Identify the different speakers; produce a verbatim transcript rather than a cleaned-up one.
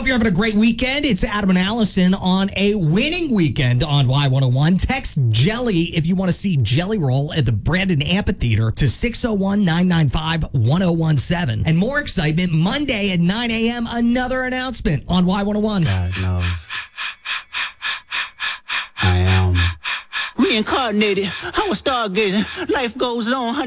Speaker 1: you're having a great weekend. It's Adam and Allison on a winning weekend on Y one oh one. Text Jelly if you want to see Jelly Roll at the Brandon Amphitheater to six oh one, nine nine five, one oh one seven. And more excitement, Monday at nine a.m., another announcement on Y one oh one.
Speaker 2: God knows. I am
Speaker 3: reincarnated. I was stargazing. Life goes on.